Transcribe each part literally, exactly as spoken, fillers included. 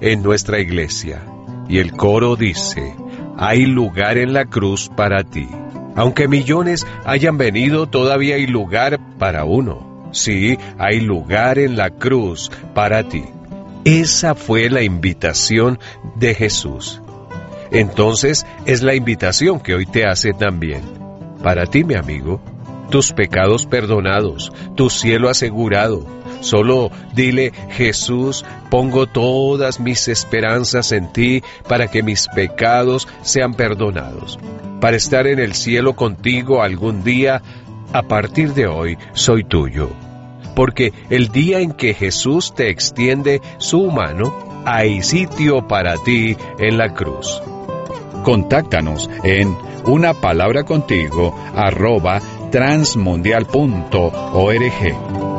en nuestra iglesia. Y el coro dice: hay lugar en la cruz para ti. Aunque millones hayan venido, todavía hay lugar para uno. Sí, hay lugar en la cruz para ti. Esa fue la invitación de Jesús. Entonces, es la invitación que hoy te hace también. Para ti, mi amigo, tus pecados perdonados, tu cielo asegurado. Solo dile: Jesús, pongo todas mis esperanzas en ti para que mis pecados sean perdonados. Para estar en el cielo contigo algún día, a partir de hoy, soy tuyo. Porque el día en que Jesús te extiende su mano, hay sitio para ti en la cruz. Contáctanos en una palabra contigo arroba transmundial punto org.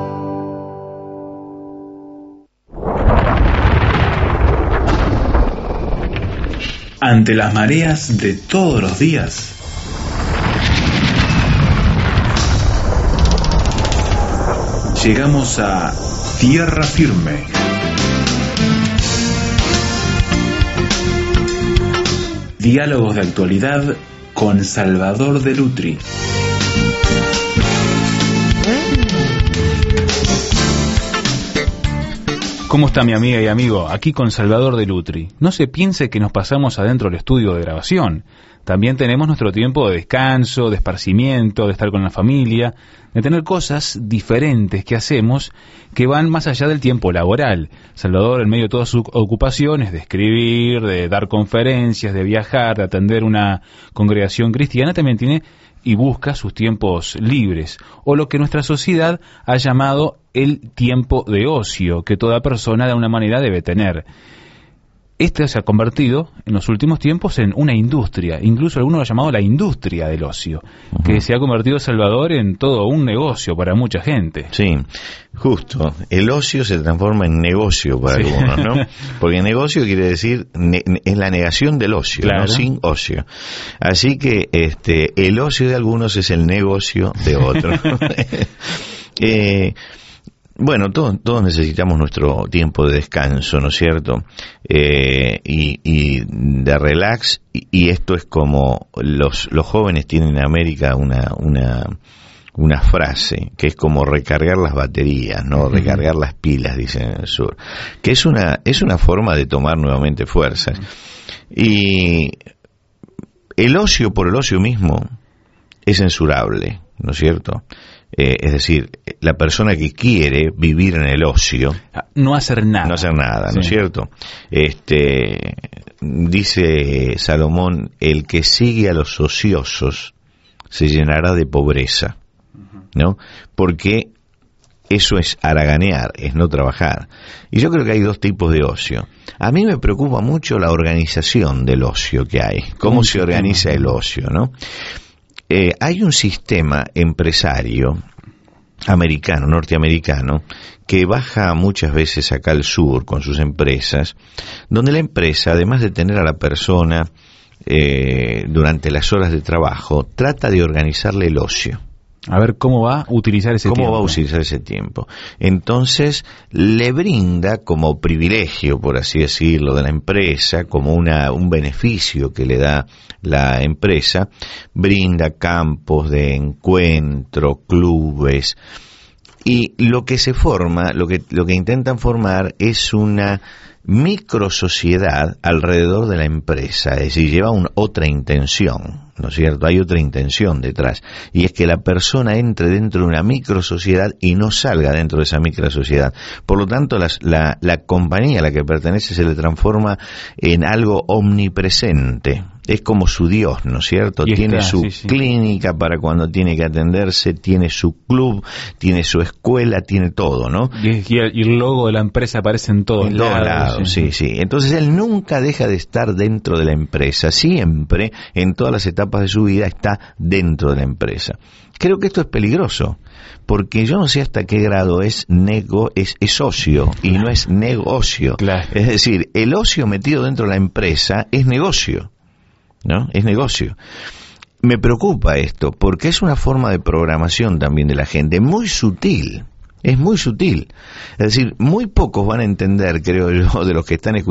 Ante las mareas de todos los días, llegamos a tierra firme. Diálogos de actualidad con Salvador de Lutri. ¿Cómo está mi amiga y amigo? Aquí con Salvador de Lutri. No se piense que nos pasamos adentro del estudio de grabación. También tenemos nuestro tiempo de descanso, de esparcimiento, de estar con la familia, de tener cosas diferentes que hacemos que van más allá del tiempo laboral. Salvador, en medio de todas sus ocupaciones, de escribir, de dar conferencias, de viajar, de atender una congregación cristiana, también tiene y busca sus tiempos libres, o lo que nuestra sociedad ha llamado el tiempo de ocio, que toda persona de una manera debe tener. Este se ha convertido en los últimos tiempos en una industria, incluso algunos lo han llamado la industria del ocio, uh-huh. que se ha convertido, Salvador, en todo un negocio para mucha gente. Sí, justo. El ocio se transforma en negocio para sí. algunos, ¿no? Porque negocio quiere decir, ne- es la negación del ocio, claro. ¿no? Sin ocio. Así que este el ocio de algunos es el negocio de otros. eh... Bueno, todos, todos necesitamos nuestro tiempo de descanso, ¿no es cierto? Eh, y, y de relax, y, y esto es como los, los jóvenes tienen en América una, una, una frase, que es como recargar las baterías, ¿no? Uh-huh. Recargar las pilas, dicen en el sur, que es una, es una forma de tomar nuevamente fuerzas. Y el ocio por el ocio mismo es censurable, ¿no es cierto? Eh, es decir, la persona que quiere vivir en el ocio, no hacer nada, no hacer nada, ¿no es sí. cierto? Este, dice Salomón: el que sigue a los ociosos se llenará de pobreza, ¿no? Porque eso es haraganear, es no trabajar. Y yo creo que hay dos tipos de ocio. A mí me preocupa mucho la organización del ocio que hay, cómo se organiza el ocio, ¿no? Eh, hay un sistema empresario americano, norteamericano, que baja muchas veces acá al sur con sus empresas, donde la empresa, además de tener a la persona eh, durante las horas de trabajo, trata de organizarle el ocio. A ver cómo va a utilizar ese ¿Cómo tiempo. ¿Cómo va a utilizar ese tiempo? Entonces, le brinda como privilegio, por así decirlo, de la empresa, como una un beneficio que le da la empresa, brinda campos de encuentro, clubes, y lo que se forma, lo que, lo que intentan formar es una microsociedad alrededor de la empresa, es decir, lleva una, otra intención, ¿no es cierto? Hay otra intención detrás, y es que la persona entre dentro de una microsociedad y no salga dentro de esa microsociedad. Por lo tanto, la, la, la compañía a la que pertenece se le transforma en algo omnipresente. Es como su Dios, ¿no es cierto? Y tiene está, su sí, sí. clínica para cuando tiene que atenderse, tiene su club, tiene su escuela, tiene todo, ¿no? Y, y el logo de la empresa aparece en todos en lados. todos lados, sí, sí. sí. Entonces él nunca deja de estar dentro de la empresa, siempre, en todas las etapas de su vida, está dentro de la empresa. Creo que esto es peligroso, porque yo no sé hasta qué grado es nego, es, es ocio y no es negocio. Claro. Es decir, el ocio metido dentro de la empresa es negocio, ¿no? Es negocio. Me preocupa esto, porque es una forma de programación también de la gente, muy sutil, es muy sutil. Es decir, muy pocos van a entender, creo yo, de los que están escuchando